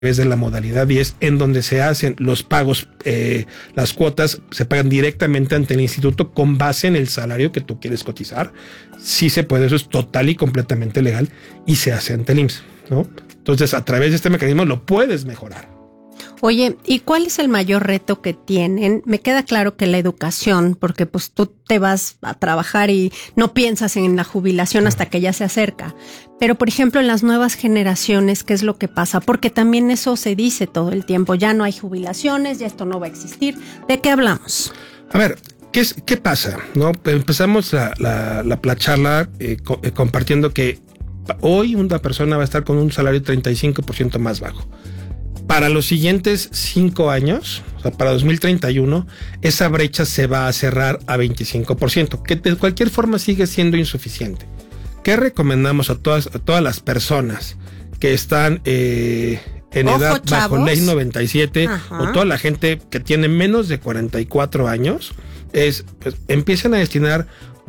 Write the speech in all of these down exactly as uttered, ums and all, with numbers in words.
de la modalidad diez, en donde se hacen los pagos, eh, las cuotas se pagan directamente ante el instituto con base en el salario que tú quieres cotizar. Sí se puede, eso es total y completamente legal y se hace ante el I M S S, ¿no? Entonces, a través de este mecanismo lo puedes mejorar. Oye, ¿y cuál es el mayor reto que tienen? Me queda claro que la educación, porque pues tú te vas a trabajar y no piensas en la jubilación hasta que ya se acerca. Pero, por ejemplo, en las nuevas generaciones, ¿qué es lo que pasa? Porque también eso se dice todo el tiempo. Ya no hay jubilaciones, ya esto no va a existir. ¿De qué hablamos? A ver, ¿qué, es, qué pasa? ¿No? Empezamos la, la, la, la charla eh, co- eh, compartiendo que hoy una persona va a estar con un salario treinta y cinco por ciento más bajo. Para los siguientes cinco años, o sea, para dos mil treinta y uno, esa brecha se va a cerrar a veinticinco por ciento, que de cualquier forma sigue siendo insuficiente. ¿Qué recomendamos a todas, a todas las personas que están eh, en Ojo, edad chavos. bajo ley noventa y siete, Ajá. o toda la gente que tiene menos de cuarenta y cuatro años? Es, pues, empiecen a destinar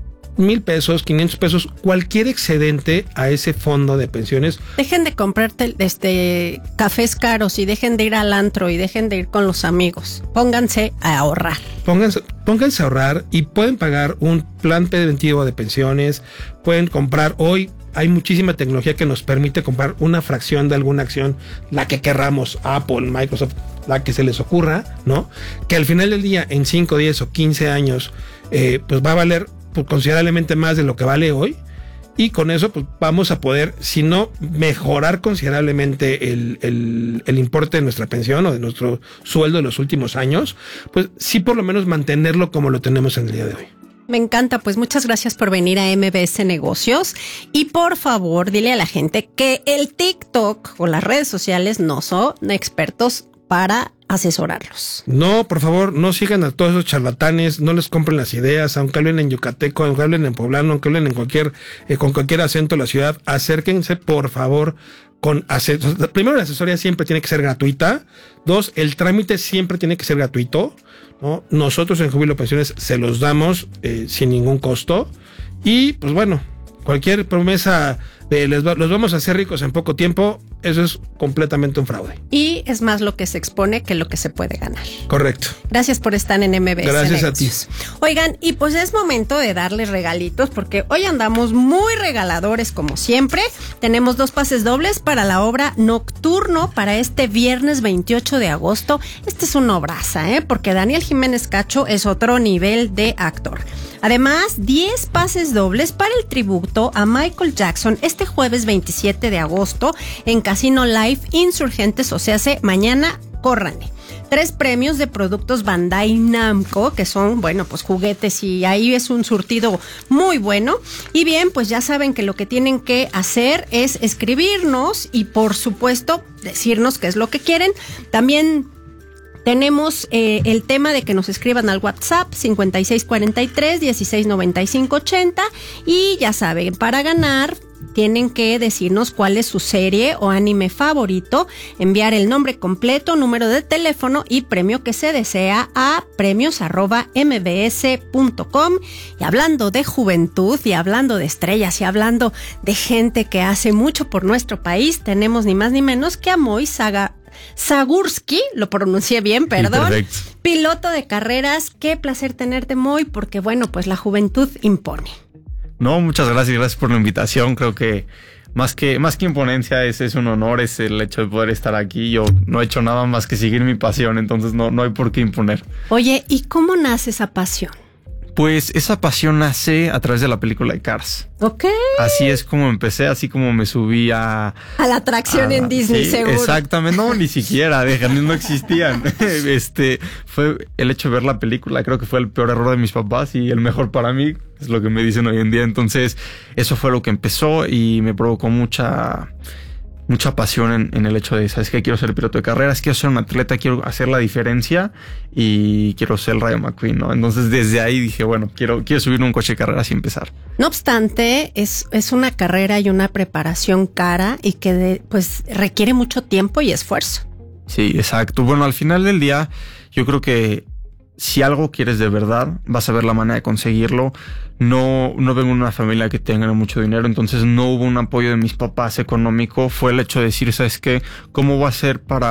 mil pesos, quinientos pesos, cualquier excedente a ese fondo de pensiones. Dejen de comprarte este cafés caros y dejen de ir al antro y dejen de ir con los amigos. Pónganse a ahorrar. Pónganse, pónganse a ahorrar y pueden pagar un plan preventivo de pensiones. Pueden comprar hoy. Hay muchísima tecnología que nos permite comprar una fracción de alguna acción, la que querramos, Apple, Microsoft, la que se les ocurra, ¿no? Que al final del día, en cinco, diez o quince años, eh, pues va a valer pues, considerablemente más de lo que vale hoy. Y con eso pues vamos a poder, si no mejorar considerablemente el, el, el importe de nuestra pensión o de nuestro sueldo de los últimos años, pues sí por lo menos mantenerlo como lo tenemos en el día de hoy. Me encanta, pues muchas gracias por venir a M B S Negocios y por favor dile a la gente que el TikTok o las redes sociales no son expertos para asesorarlos. No, por favor, no sigan a todos esos charlatanes, no les compren las ideas, aunque hablen en yucateco, aunque hablen en poblano, aunque hablen en cualquier, eh, con cualquier acento de la ciudad, acérquense por favor con asesoría. Primero, la asesoría siempre tiene que ser gratuita. Dos, el trámite siempre tiene que ser gratuito, ¿no? Nosotros en Júbilo Pensiones se los damos eh, sin ningún costo. Y pues bueno, cualquier promesa de les va, los vamos a hacer ricos en poco tiempo, eso es completamente un fraude. Y es más lo que se expone que lo que se puede ganar. Correcto. Gracias por estar en M B S Gracias Negocios. a ti. Oigan, y pues es momento de darles regalitos porque hoy andamos muy regaladores como siempre. Tenemos dos pases dobles para la obra Nocturno para este viernes veintiocho de agosto. Este es una obraza, ¿eh? Porque Daniel Jiménez Cacho es otro nivel de actor. Además, diez pases dobles para el tributo a Michael Jackson este jueves veintisiete de agosto en Casino Live Insurgentes, o sea, se mañana, córranle. Tres premios de productos Bandai Namco, que son, bueno, pues juguetes y ahí es un surtido muy bueno. Y bien, pues ya saben que lo que tienen que hacer es escribirnos y, por supuesto, decirnos qué es lo que quieren. También tenemos eh, el tema de que nos escriban al WhatsApp cincuenta y seis cuarenta y tres, dieciséis noventa y cinco ochenta y ya saben, para ganar tienen que decirnos cuál es su serie o anime favorito, enviar el nombre completo, número de teléfono y premio que se desea a premios arroba m b s punto com. Y hablando de juventud y hablando de estrellas y hablando de gente que hace mucho por nuestro país, tenemos ni más ni menos que a Moy Saga Zagurski, lo pronuncié bien, perdón. Perfecto. Piloto de carreras, qué placer tenerte, Moy, porque bueno, pues la juventud impone. No, muchas gracias, gracias por la invitación. Creo que más que más que imponencia es, es un honor, es el hecho de poder estar aquí. Yo no he hecho nada más que seguir mi pasión, entonces no, no hay por qué imponer. Oye, ¿y cómo nace esa pasión? Pues esa pasión nace a través de la película de Cars. Ok. Así es como empecé, así como me subí a... A la atracción a, en Disney, sí, seguro. Exactamente, no, ni siquiera, dejan, no existían. Este, fue el hecho de ver la película, creo que fue el peor error de mis papás y el mejor para mí, es lo que me dicen hoy en día. Entonces, eso fue lo que empezó y me provocó mucha... mucha pasión en, en el hecho de, ¿sabes qué? Quiero ser piloto de carreras, quiero ser un atleta, quiero hacer la diferencia y quiero ser el Rayo McQueen, ¿no? Entonces desde ahí dije, bueno, quiero, quiero subir un coche de carreras y empezar. No obstante, es, es una carrera y una preparación cara y que de, pues requiere mucho tiempo y esfuerzo. Sí, exacto. Bueno, al final del día, yo creo que si algo quieres de verdad, vas a ver la manera de conseguirlo. No, no vengo de una familia que tenga mucho dinero, entonces no hubo un apoyo de mis papás económico. Fue el hecho de decir, ¿sabes qué? ¿Cómo voy a hacer para